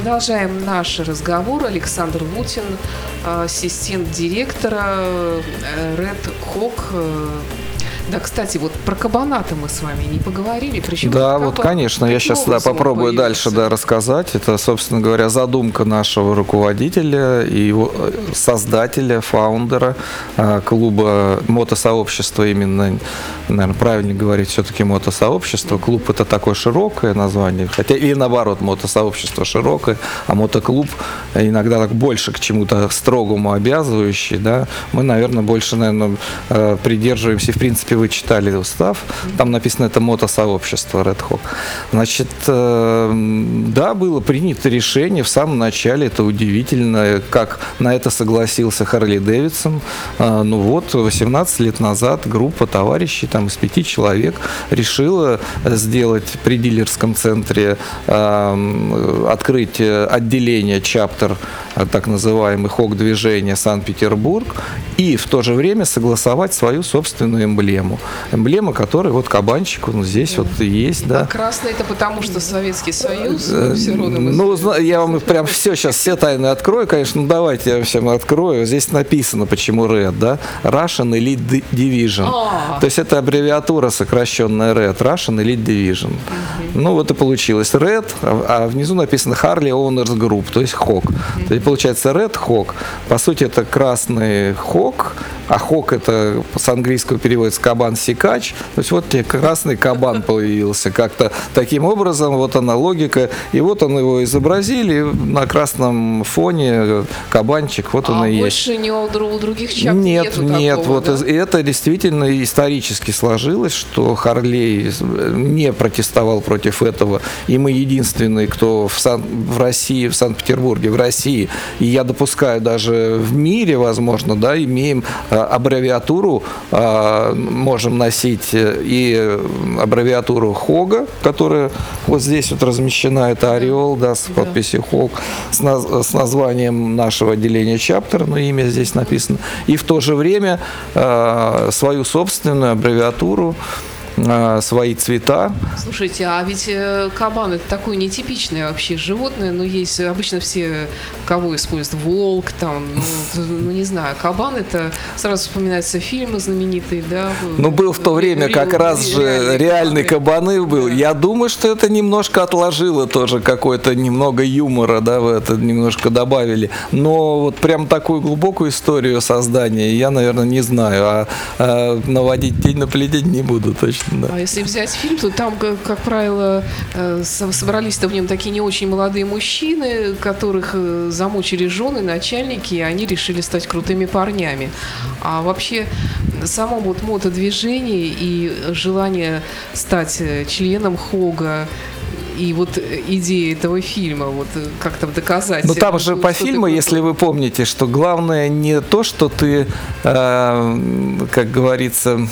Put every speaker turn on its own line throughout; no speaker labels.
Продолжаем наш разговор. Александр Вутин, ассистент директора Red Hawk. Да, кстати, вот про кабана-то мы с вами не поговорили. Причем
да, вот, конечно, я сейчас попробую дальше рассказать. Это, собственно говоря, задумка нашего руководителя и его создателя, фаундера клуба, мотосообщества именно, наверное, правильно говорить, все-таки мотосообщество. Клуб — это такое широкое название, хотя или наоборот, мотосообщество широкое, а мотоклуб иногда так больше к чему-то строгому обязывающий, да. Мы, наверное, больше, придерживаемся, в принципе, вы читали устав, там написано это мотосообщество Red Hawk. Значит, да, было принято решение в самом начале, это удивительно, как на это согласился Харли Дэвидсон. 18 лет назад группа товарищей, там из 5 человек, решила сделать при дилерском центре, открыть отделение, чаптер, так называемый Hawk-движения Санкт-Петербург, и в то же время согласовать свою собственную эмблему. Эмблема, которая вот кабанчик, он здесь вот есть, да.
Красный — это потому, что Советский Союз все родом.
Я вам прям все тайны открою, конечно, давайте я всем открою. Здесь написано, почему Red, да, Russian Elite Division. То есть это аббревиатура сокращенная Red, Russian Elite Division. Вот и получилось Red, а внизу написано Harley Owners Group, то есть Hawk. То есть получается Red Hawk, по сути это красный Hawk, а Hawk это с английского переводится кабан-сикач, то есть вот тебе красный кабан появился как-то таким образом, вот она логика, и вот он его изобразили на красном фоне, кабанчик, вот он и есть.
А больше не у других чап
нет,
такого,
вот
да?
Это действительно исторически сложилось, что Харлей не протестовал против этого, и мы единственные, кто в России, в Санкт-Петербурге, в России, и я допускаю даже в мире, возможно, да, имеем аббревиатуру, можем носить и аббревиатуру Хога, которая вот здесь вот размещена, это ореол, да, с подписью Хог, с названием нашего отделения чаптер, но имя здесь написано, и в то же время свою собственную аббревиатуру, свои цвета.
Слушайте, а ведь кабан — это такое нетипичное вообще животное, но есть обычно все, кого используют, волк, там, не знаю, кабан — это сразу вспоминаются фильмы знаменитые, да.
Был в то время как раз же реальный кабаны был. Да. Я думаю, что это немножко отложило тоже какое-то немного юмора, да, в это немножко добавили. Но вот прям такую глубокую историю создания я, наверное, не знаю, а наводить тень на плетень не буду точно. Да.
А если взять фильм, то там, как правило, собрались-то в нем такие не очень молодые мужчины, которых замучили жены, начальники, и они решили стать крутыми парнями. А вообще само вот мотодвижение и желание стать членом Хога, и вот идея этого фильма, вот как там доказать.
Но там же по фильму, если вы помните, что главное не то, что ты, как говорится,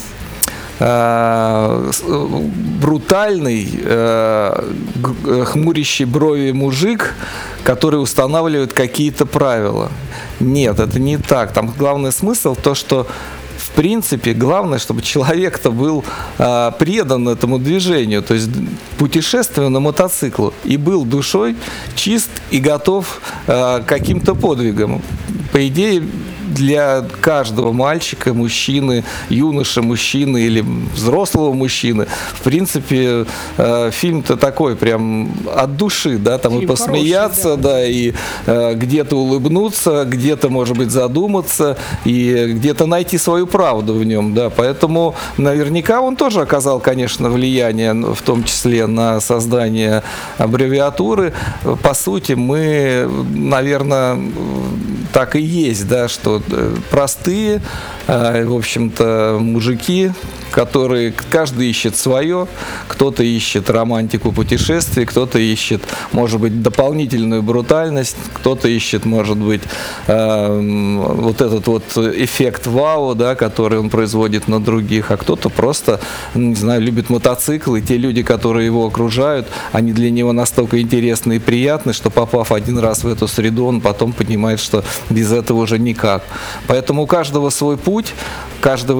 брутальный, хмурящий брови мужик, который устанавливает какие-то правила. Нет, это не так. Там главный смысл то, что в принципе главное, чтобы человек-то был предан этому движению, то есть путешествию на мотоциклу, и был душой чист и готов к каким-то подвигам. По идее, для каждого мальчика, мужчины, юноши, мужчины или взрослого мужчины, в принципе, фильм-то такой прям от души, да, там фильм и посмеяться, хороший, да, и где-то улыбнуться, где-то, может быть, задуматься, и где-то найти свою правду в нем, да, поэтому наверняка он тоже оказал, конечно, влияние, в том числе на создание аббревиатуры. По сути, мы, наверное, так и есть, да, что простые, в общем-то, мужики, которые каждый ищет свое, кто-то ищет романтику путешествий, кто-то ищет, может быть, дополнительную брутальность, кто-то ищет, может быть, вот этот вот эффект вау, да, который он производит на других, а кто-то просто, не знаю, любит мотоциклы, и те люди, которые его окружают, они для него настолько интересны и приятны, что, попав один раз в эту среду, он потом понимает, что без этого уже никак. Поэтому у каждого свой путь. путь, каждый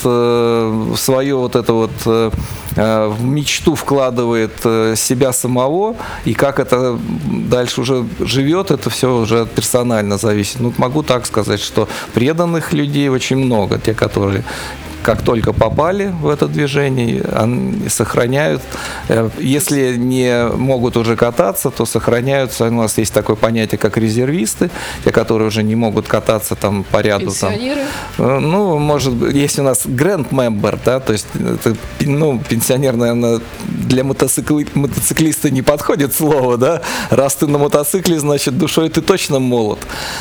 в свою вот эту вот в мечту вкладывает себя самого, и как это дальше уже живет, это все уже персонально зависит. Ну, могу так сказать, что преданных людей очень много, те, которые как только попали в это движение, они сохраняют, если не могут уже кататься, то сохраняются. У нас есть такое понятие, как резервисты, те, которые уже не могут кататься там по ряду.
Пенсионеры?
Там, ну, может быть, есть у нас grand member, да, то есть это, ну, пенсионер, наверное, для мотоциклиста не подходит слово, да, раз ты на мотоцикле, значит, душой ты точно молод.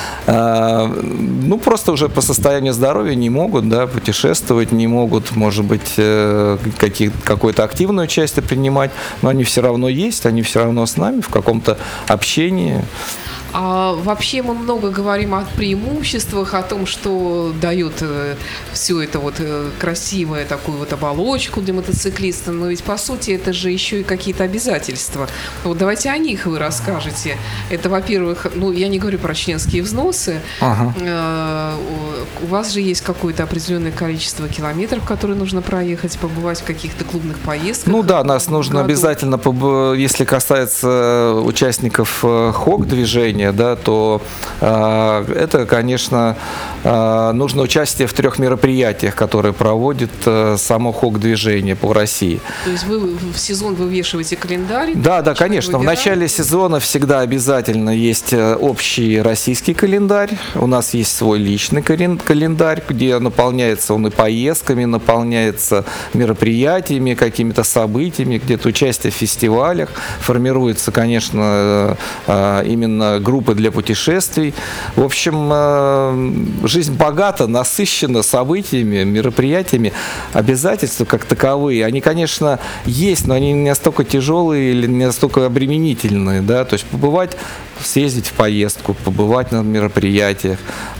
Ну, просто уже по состоянию здоровья не могут, да, путешествовать, не могут, может быть, какое-то активное участие принимать, но они все равно есть, они все равно с нами в каком-то общении.
А вообще мы много говорим о преимуществах, о том, что дает все это вот красивое такую вот оболочку для мотоциклиста, но ведь по сути это же еще и какие-то обязательства. Вот давайте о них вы расскажете. Это, во-первых, ну я не говорю про членские взносы. Ага. У вас же есть какое-то определенное количество километров, которые нужно проехать, побывать в каких-то клубных поездках.
Ну да, нас нужно обязательно, если касается участников ХОК-движения, да, то это, конечно, нужно участие в 3 мероприятиях, которые проводит само ХОК-движение по России.
То есть вы в сезон вывешиваете календарь?
Да, да, конечно. В начале сезона всегда обязательно есть общий российский календарь. У нас есть свой личный календарь, где наполняется он и поездками, наполняется мероприятиями, какими-то событиями, где-то участие в фестивалях. Формируется, конечно, именно группы для путешествий. В общем, жизнь богата, насыщена событиями, мероприятиями. Обязательства как таковые, они, конечно, есть, но они не настолько тяжелые или не настолько обременительные. Да? То есть побывать, съездить в поездку, побывать на мероприятиях,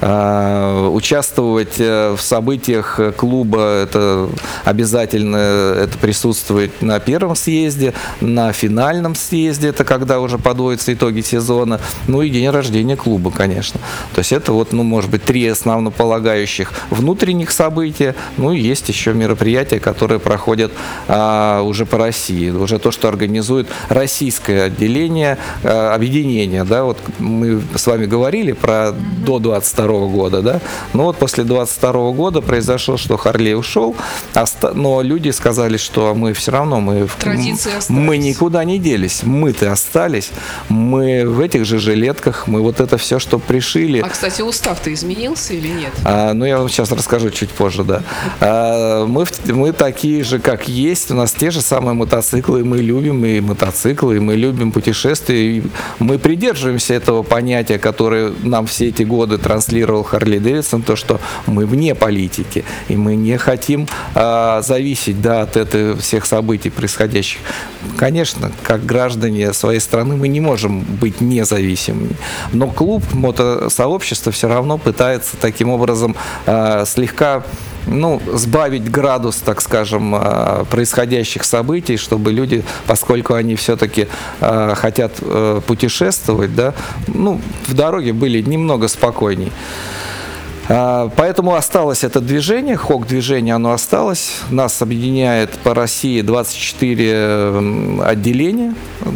участвовать в событиях клуба, это обязательно, это присутствует на первом съезде, на финальном съезде, это когда уже подводятся итоги сезона, ну и день рождения клуба, конечно. То есть это вот, ну, может быть, 3 основополагающих внутренних события, ну и есть еще мероприятия, которые проходят уже по России, уже то, что организует российское отделение, объединение, да, вот мы с вами говорили про до 22 года, да, но вот после 22 года произошло, что Харлей ушел, но люди сказали, что мы все равно, мы никуда не делись, мы-то остались, мы в этих же жилетках, мы вот это все, что пришили.
А, кстати, устав-то изменился или нет?
Ну, я вам сейчас расскажу чуть позже, да. Мы такие же, как есть, у нас те же самые мотоциклы, мы любим и мотоциклы, и мы любим путешествия, и мы придерживаемся этого понятия, которое нам все эти годы транслировал Харли Дэвидсон, то, что мы вне политики, и мы не хотим зависеть, да, от всех событий происходящих. Конечно, как граждане своей страны мы не можем быть независимыми, но клуб, мотосообщество все равно пытается таким образом слегка, ну, сбавить градус, так скажем, происходящих событий, чтобы люди, поскольку они все-таки хотят путешествовать, да, ну, в дороге были немного спокойней. Поэтому осталось это движение, ХОК-движение, оно осталось. Нас объединяет по России 24 отделения.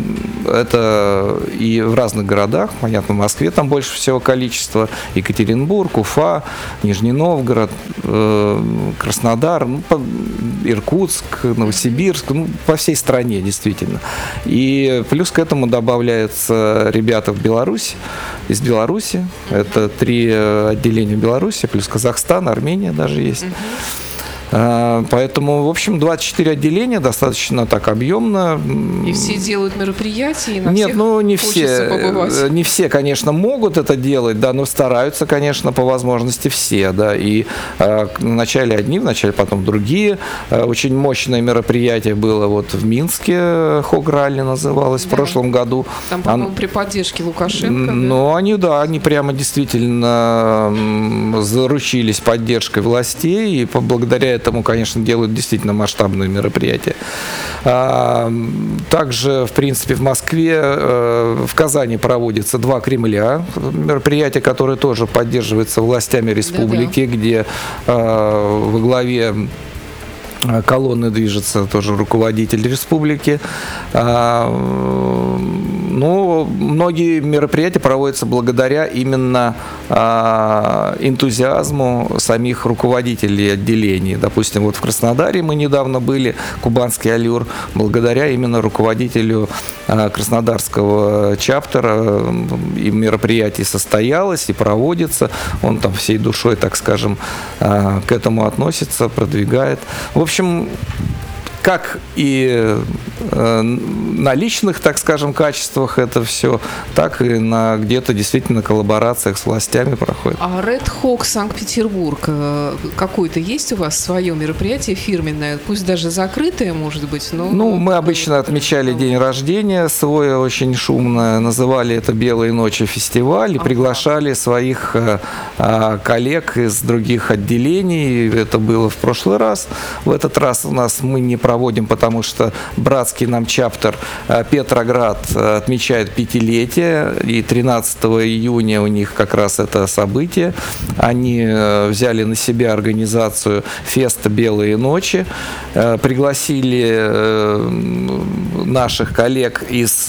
Это и в разных городах, понятно, в Москве там больше всего количество, Екатеринбург, Уфа, Нижний Новгород, Краснодар, Иркутск, Новосибирск, ну, по всей стране действительно. И плюс к этому добавляются ребята в Беларуси, из Беларуси, это 3 отделения Беларуси, плюс Казахстан, Армения даже есть. Поэтому, в общем, 24 отделения, достаточно так объемно.
И все делают мероприятия, и на
Нет,
всех
ну не
хочется побывать.
не все, конечно, могут это делать, да, но стараются, конечно, по возможности все, да. И вначале одни, вначале потом другие. Очень мощное мероприятие было вот в Минске, ХОК-ралли называлось, да, в прошлом году.
Там, по-моему, при поддержке Лукашенко.
Ну, они прямо действительно заручились поддержкой властей, и благодаря поэтому, конечно, делают действительно масштабные мероприятия. Также, в принципе, в Москве, в Казани проводится 2 Кремля, мероприятия, которые тоже поддерживаются властями республики, где во главе колонны движется тоже руководитель республики. Но многие мероприятия проводятся благодаря именно энтузиазму самих руководителей отделений. Допустим, вот в Краснодаре мы недавно были, Кубанский Аллюр, благодаря именно руководителю краснодарского чаптера и мероприятие состоялось и проводится. Он там всей душой, так скажем, к этому относится, продвигает. В общем, как и на личных, так скажем, качествах это все, так и на где-то действительно коллаборациях с властями проходит.
А Red Hawk Санкт-Петербург, какое-то есть у вас свое мероприятие фирменное, пусть даже закрытое, может быть, но...
Ну, мы обычно отмечали день рождения свой очень шумно, называли это «Белые ночи» фестиваль, и приглашали своих коллег из других отделений. Это было в прошлый раз. В этот раз у нас мы не проводим, потому что братский нам чаптер Петроград отмечает 5-летие, и 13 июня у них как раз это событие. Они взяли на себя организацию феста «Белые ночи», пригласили наших коллег из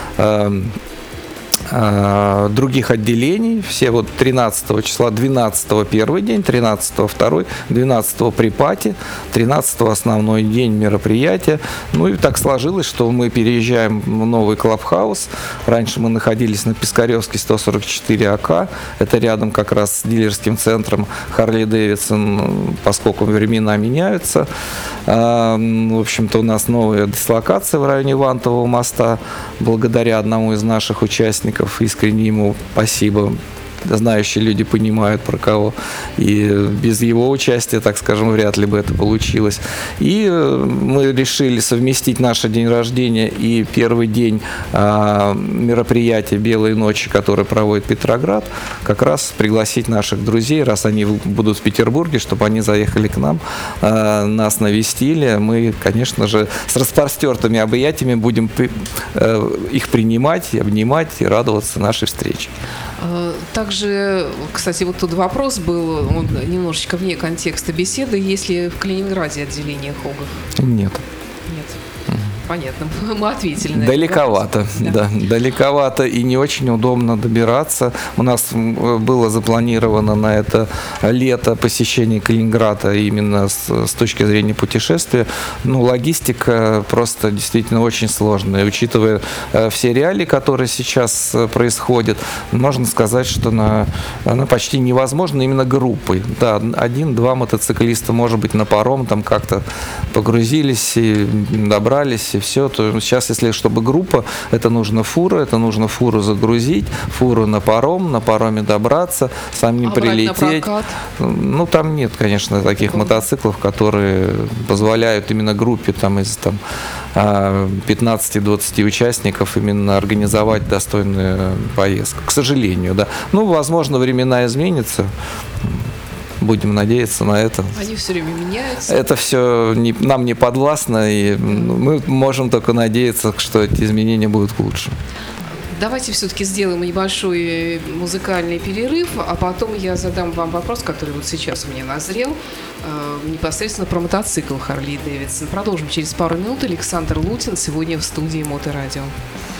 других отделений, все вот 13 числа, 12 первый день, 13 второй, 12 при пати, 13 основной день мероприятия. Ну и так сложилось, что мы переезжаем в новый клабхаус. Раньше мы находились на Пискаревской 144 АК, это рядом как раз с дилерским центром Harley Davidson, поскольку времена меняются. В общем-то, у нас новая дислокация в районе Вантового моста, благодаря одному из наших участников. Искренне ему спасибо. Знающие люди понимают, про кого. И без его участия, так скажем, вряд ли бы это получилось. И мы решили совместить наш день рождения и первый день мероприятия «Белые ночи», который проводит Петроград, как раз пригласить наших друзей, раз они будут в Петербурге, чтобы они заехали к нам, нас навестили. Мы, конечно же, с распростертыми объятиями будем их принимать, обнимать и радоваться нашей встрече.
Также, кстати, вот тут вопрос был, он немножечко вне контекста беседы. Есть ли в Калининграде отделение ХОГов?
Нет.
Нет. Понятно, мы ответили на
далековато, да, далековато и не очень удобно добираться. У нас было запланировано на это лето посещение Калининграда именно с точки зрения путешествия. Но логистика просто действительно очень сложная. Учитывая все реалии, которые сейчас происходят, можно сказать, что она почти невозможна именно группой. Да, 1-2 мотоциклиста, может быть, на паром там как-то погрузились и добрались, и все. То сейчас, если чтобы группа, это нужно фуру загрузить, фуру на пароме добраться, самим прилететь. Ну, там нет, конечно, таких мотоциклов, которые позволяют именно группе там, из 15-20 участников именно организовать достойную поездку. К сожалению, да. Ну, возможно, времена изменятся. Будем надеяться на это.
Они все время меняются.
Это все нам не подвластно, и мы можем только надеяться, что эти изменения будут к лучшему.
Давайте все-таки сделаем небольшой музыкальный перерыв, а потом я задам вам вопрос, который вот сейчас у меня назрел, непосредственно про мотоцикл Harley Davidson. Продолжим через пару минут. Александр Лутин сегодня в студии Моторадио.